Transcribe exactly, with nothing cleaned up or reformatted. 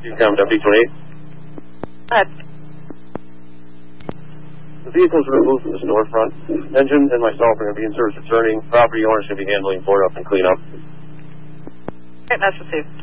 You come W twenty-eight. Go ahead. The vehicles were removed from the storefront. Engine and myself are going to be in service returning. Property owners going to be handling board up and clean up. Okay, that's received.